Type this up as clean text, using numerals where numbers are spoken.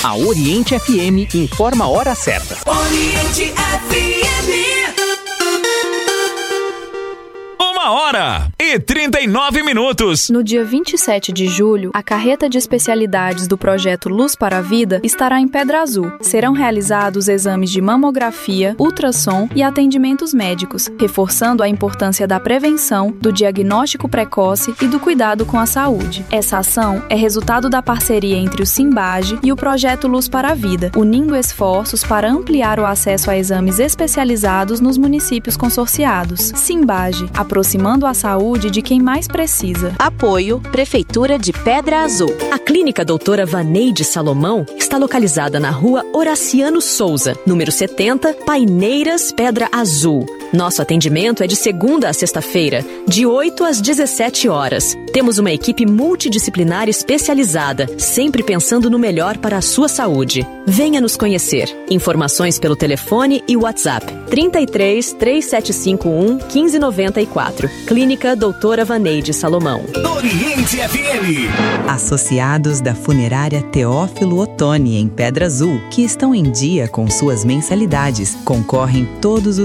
A Oriente FM informa a hora certa. Oriente FM. 1h39. No dia 27 de julho, a carreta de especialidades do projeto Luz para a Vida estará em Pedra Azul. Serão realizados exames de mamografia, ultrassom e atendimentos médicos, reforçando a importância da prevenção, do diagnóstico precoce e do cuidado com a saúde. Essa ação é resultado da parceria entre o Simbage e o projeto Luz para a Vida, unindo esforços para ampliar o acesso a exames especializados nos municípios consorciados. Simbage, aproximando a saúde de quem mais precisa. Apoio Prefeitura de Pedra Azul. A Clínica Doutora Vaneide Salomão está localizada na Rua Horaciano Souza, número 70, Paineiras, Pedra Azul. Nosso atendimento é de segunda a sexta-feira, de 8 às 17 horas. Temos uma equipe multidisciplinar especializada, sempre pensando no melhor para a sua saúde. Venha nos conhecer. Informações pelo telefone e WhatsApp 33 3751 1594. Clínica Doutora Vaneide Salomão. Oriente FM. Associados da Funerária Teófilo Otoni, em Pedra Azul, que estão em dia com suas mensalidades, concorrem todos os